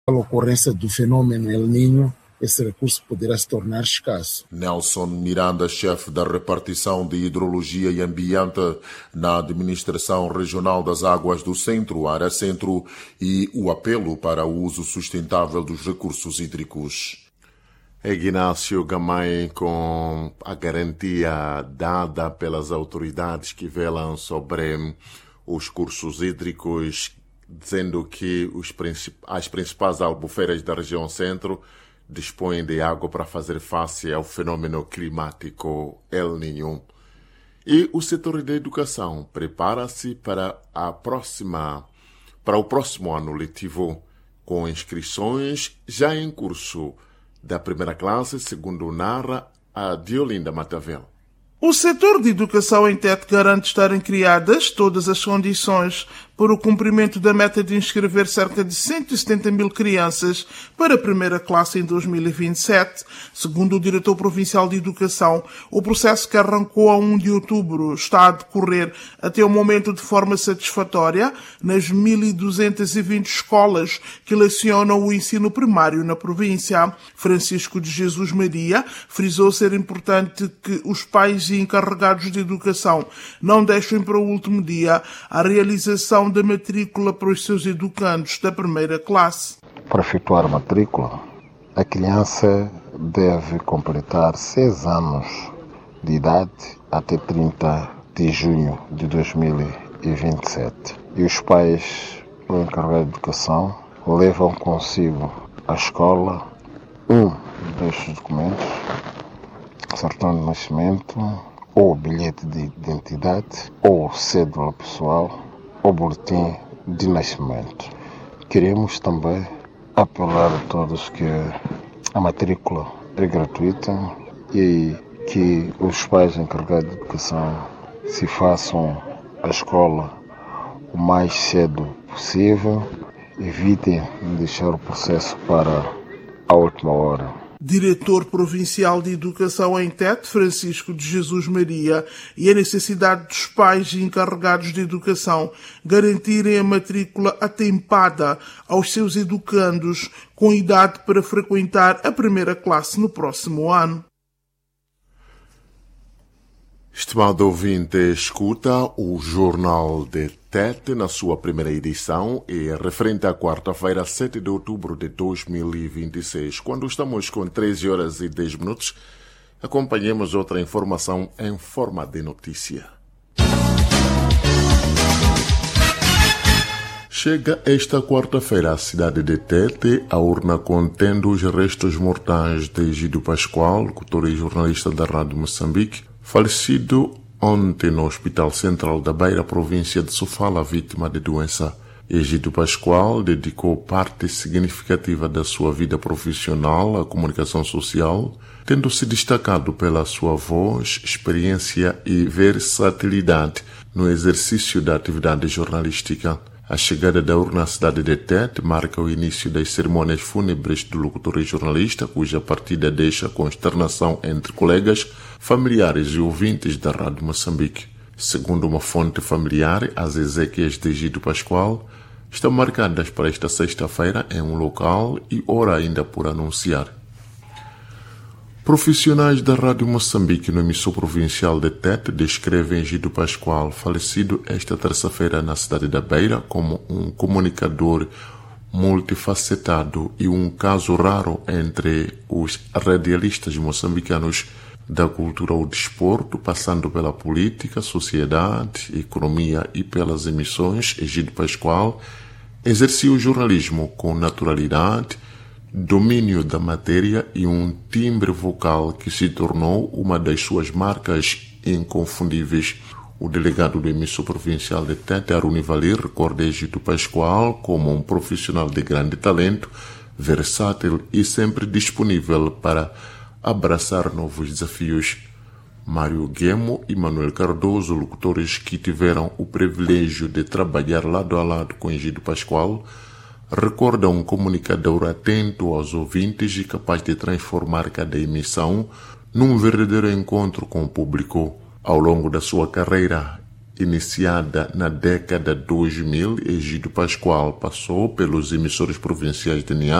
A ocorrência do fenômeno El Niño, esse recurso poderá se tornar escasso. Nelson Miranda, chefe da repartição de Hidrologia e Ambiente na Administração Regional das Águas do Centro, Área Centro, e o apelo para o uso sustentável dos recursos hídricos. Ignácio Gamay, com a garantia dada pelas autoridades que velam sobre os cursos hídricos, dizendo que as principais albufeiras da região centro dispõem de água para fazer face ao fenômeno climático El Niño. E o setor da educação prepara-se para o próximo ano letivo, com inscrições já em curso da primeira classe, segundo narra a Diolinda Matavel. O setor de educação em Tete garante estarem criadas todas as condições para o cumprimento da meta de inscrever cerca de 170 mil crianças para a primeira classe em 2027. Segundo o diretor provincial de educação, o processo que arrancou a 1 de outubro está a decorrer até o momento de forma satisfatória nas 1.220 escolas que lecionam o ensino primário na província. Francisco de Jesus Maria frisou ser importante que os pais e encarregados de educação não deixem para o último dia a realização da matrícula para os seus educandos da primeira classe. Para efetuar a matrícula, a criança deve completar 6 anos de idade até 30 de junho de 2027. E os pais, o encarregado de educação, levam consigo à escola um destes documentos: certidão de nascimento, ou bilhete de identidade, ou cédula pessoal, ou boletim de nascimento. Queremos também apelar a todos que a matrícula é gratuita e que os pais encarregados de educação se façam a escola o mais cedo possível, evitem deixar o processo para a última hora. Diretor Provincial de Educação em Tete, Francisco de Jesus Maria, e a necessidade dos pais e encarregados de educação garantirem a matrícula atempada aos seus educandos com idade para frequentar a primeira classe no próximo ano. Estimado ouvinte, escuta o Jornal de Tete na sua primeira edição e referente à quarta-feira, 7 de outubro de 2026. Quando estamos com 13 horas e 10 minutos, acompanhemos outra informação em forma de notícia. Chega esta quarta-feira à cidade de Tete a urna contendo os restos mortais de Egídio Pascoal, locutor e jornalista da Rádio Moçambique, falecido ontem no Hospital Central da Beira, província de Sofala, vítima de doença. Egídio Pascoal dedicou parte significativa da sua vida profissional à comunicação social, tendo se destacado pela sua voz, experiência e versatilidade no exercício da atividade jornalística. A chegada da urna à cidade de Tete marca o início das cerimônias fúnebres do locutor e jornalista, cuja partida deixa consternação entre colegas, familiares e ouvintes da Rádio Moçambique. Segundo uma fonte familiar, as exéquias de Egídio Pascoal estão marcadas para esta sexta-feira em um local e hora ainda por anunciar. Profissionais da Rádio Moçambique no emissor provincial de Tete descrevem Egídio Pascoal, falecido esta terça-feira na cidade da Beira, como um comunicador multifacetado e um caso raro entre os radialistas moçambicanos da cultura ao desporto, passando pela política, sociedade, economia e pelas emissões. Egídio Pascoal exercia o jornalismo com naturalidade, domínio da matéria e um timbre vocal que se tornou uma das suas marcas inconfundíveis. O delegado do emissor provincial de Tete, Aruni Valir, recorda Egídio Pascoal como um profissional de grande talento, versátil e sempre disponível para abraçar novos desafios. Mário Guemo e Manuel Cardoso, locutores que tiveram o privilégio de trabalhar lado a lado com Egídio Pascoal, recorda um comunicador atento aos ouvintes e capaz de transformar cada emissão num verdadeiro encontro com o público. Ao longo da sua carreira, iniciada na década 2000, Egídio Pascoal passou pelos emissores provinciais de Niassa